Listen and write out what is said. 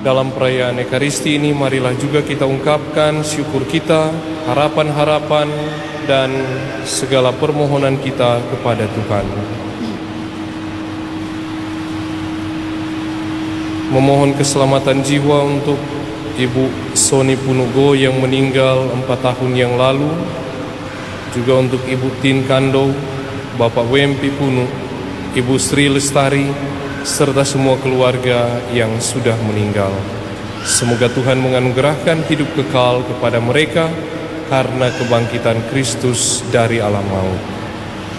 Dalam perayaan Ekaristi ini, marilah juga kita ungkapkan syukur kita, harapan-harapan, dan segala permohonan kita kepada Tuhan. Memohon keselamatan jiwa untuk Ibu Soni Punugo yang meninggal 4 tahun yang lalu, juga untuk Ibu Tin Kando, Bapak Wempi Punu, Ibu Sri Lestari, serta semua keluarga yang sudah meninggal. Semoga Tuhan menganugerahkan hidup kekal kepada mereka karena kebangkitan Kristus dari alam maut.